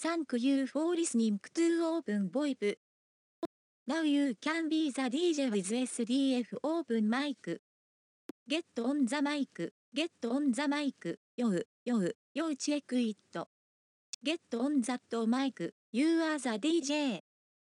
Thank you for listening to Open VoIP. Now you can be the DJ with SDF Open Mic. Get on the mic, get on the mic, yo, check it. Get on that mic, you are the DJ.